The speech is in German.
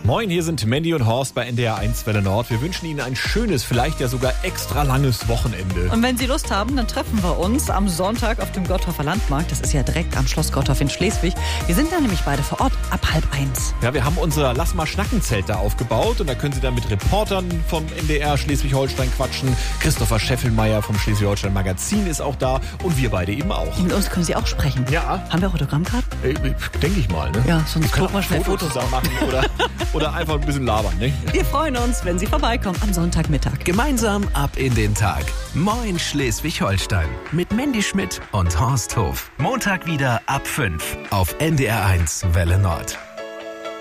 Moin, hier sind Mandy und Horst bei NDR 1 Welle Nord. Wir wünschen Ihnen ein schönes, vielleicht ja sogar extra langes Wochenende. Und wenn Sie Lust haben, dann treffen wir uns am Sonntag auf dem Gottorfer Landmarkt. Das ist ja direkt am Schloss Gottorf in Schleswig. Wir sind da nämlich beide vor Ort ab 12:30. Ja, wir haben unser Lass mal Schnacken-Zelt da aufgebaut und da können Sie dann mit Reportern vom NDR Schleswig-Holstein quatschen. Christopher Scheffelmeier vom Schleswig-Holstein Magazin ist auch da und wir beide eben auch. Mit uns können Sie auch sprechen. Ja. Haben wir Autogrammkarten? Denke ich mal, ne? Ja, sonst wir können gucken wir auch schnell Fotos da machen oder einfach ein bisschen labern, ne? Wir freuen uns, wenn Sie vorbeikommen am Sonntagmittag. Gemeinsam ab in den Tag. Moin Schleswig-Holstein. Mit Mandy Schmidt und Horst Hof. Montag wieder ab 5 auf NDR 1 Welle Nord.